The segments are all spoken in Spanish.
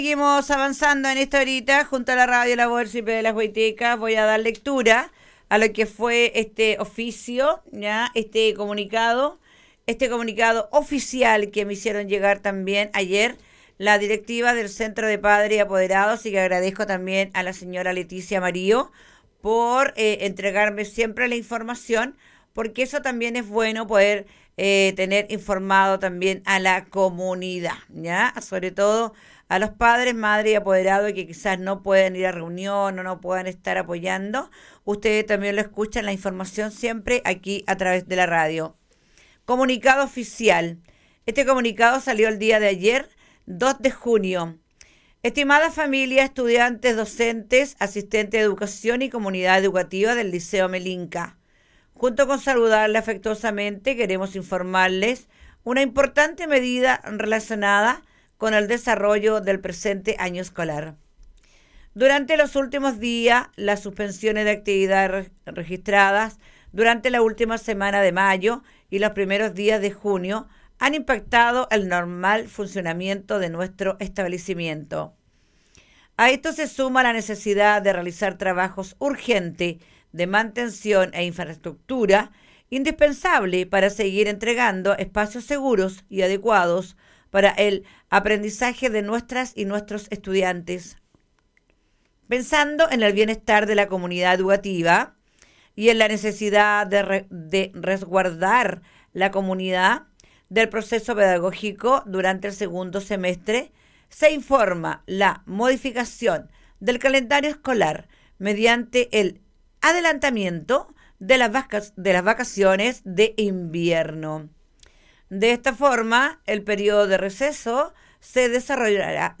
Seguimos avanzando en esta horita junto a la radio La Voz de las Huaytecas. Voy a dar lectura a lo que fue este oficio, ya este comunicado oficial que me hicieron llegar también ayer la directiva del Centro de Padres y Apoderados, y que agradezco también a la señora Leticia Marío por entregarme siempre la información, porque eso también es bueno poder tener informado también a la comunidad, ¿ya? Sobre todo a los padres, madres y apoderados que quizás no pueden ir a reunión o no puedan estar apoyando. Ustedes también lo escuchan, la información siempre aquí a través de la radio. Comunicado oficial. Este comunicado salió el día de ayer, 2 de junio. Estimada familia, estudiantes, docentes, asistentes de educación y comunidad educativa del Liceo Melinka. Junto con saludarle afectuosamente, queremos informarles una importante medida relacionada con el desarrollo del presente año escolar. Durante los últimos días, las suspensiones de actividades registradas durante la última semana de mayo y los primeros días de junio han impactado el normal funcionamiento de nuestro establecimiento. A esto se suma la necesidad de realizar trabajos urgentes de mantención e infraestructura indispensable para seguir entregando espacios seguros y adecuados para el aprendizaje de nuestras y nuestros estudiantes. Pensando en el bienestar de la comunidad educativa y en la necesidad de resguardar la comunidad del proceso pedagógico durante el segundo semestre, se informa la modificación del calendario escolar mediante el adelantamiento de las vacaciones de invierno. De esta forma, el periodo de receso se desarrollará,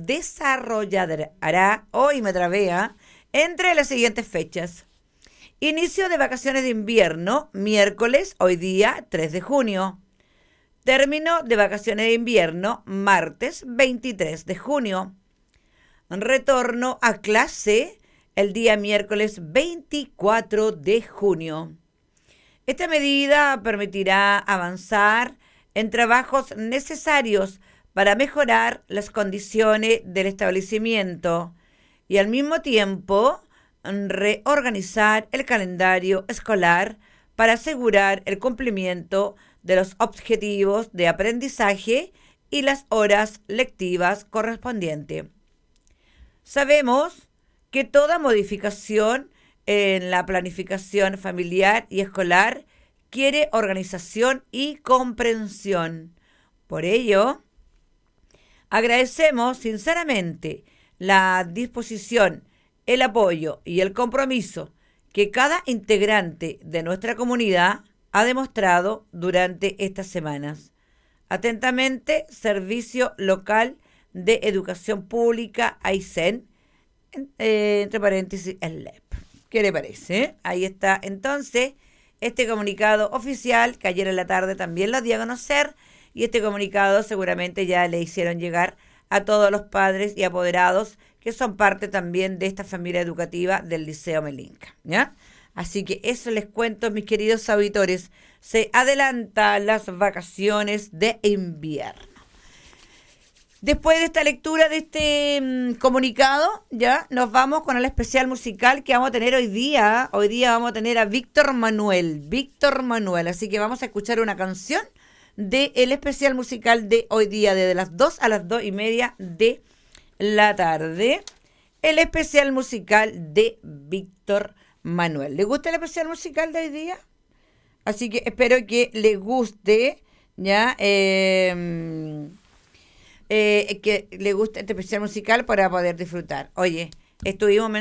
hoy me trabea, entre las siguientes fechas. Inicio de vacaciones de invierno, miércoles, hoy día 3 de junio. Término de vacaciones de invierno, martes 23 de junio. Retorno a clase el día miércoles 24 de junio. Esta medida permitirá avanzar en trabajos necesarios para mejorar las condiciones del establecimiento y al mismo tiempo reorganizar el calendario escolar para asegurar el cumplimiento de los objetivos de aprendizaje y las horas lectivas correspondientes. Sabemos que toda modificación en la planificación familiar y escolar quiere organización y comprensión. Por ello, agradecemos sinceramente la disposición, el apoyo y el compromiso que cada integrante de nuestra comunidad ha demostrado durante estas semanas. Atentamente, Servicio Local de Educación Pública, AICEN, entre paréntesis, el LEP. ¿Qué le parece? Ahí está entonces este comunicado oficial que ayer en la tarde también lo di a conocer, y este comunicado seguramente ya le hicieron llegar a todos los padres y apoderados que son parte también de esta familia educativa del Liceo Melinka, ¿ya? Así que eso les cuento, mis queridos auditores. Se adelantan las vacaciones de invierno. Después de esta lectura de este comunicado, ya nos vamos con el especial musical que vamos a tener hoy día. Hoy día vamos a tener a Víctor Manuel. Así que vamos a escuchar una canción del especial musical de hoy día, desde las 2 a las 2:30 de la tarde. El especial musical de Víctor Manuel. ¿Le gusta el especial musical de hoy día? Así que espero que le guste, ¿ya? Que le guste este especial musical para poder disfrutar. Oye, estuvimos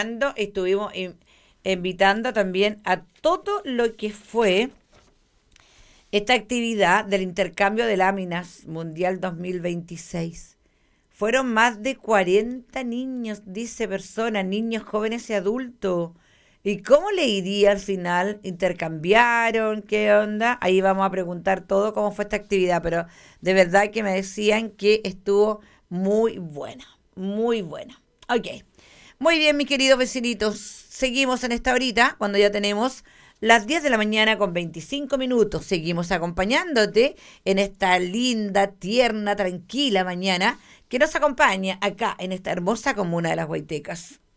invitando también a todo lo que fue esta actividad del intercambio de láminas Mundial 2026. Fueron más de 40 niños, dice persona, niños, jóvenes y adultos. ¿Y cómo le iría al final? ¿Intercambiaron? ¿Qué onda? Ahí vamos a preguntar todo cómo fue esta actividad, pero de verdad que me decían que estuvo muy buena, muy buena. Ok, muy bien, mis queridos vecinitos, seguimos en esta horita, cuando ya tenemos las 10 de la mañana con 25 minutos. Seguimos acompañándote en esta linda, tierna, tranquila mañana que nos acompaña acá en esta hermosa comuna de Las Huaytecas.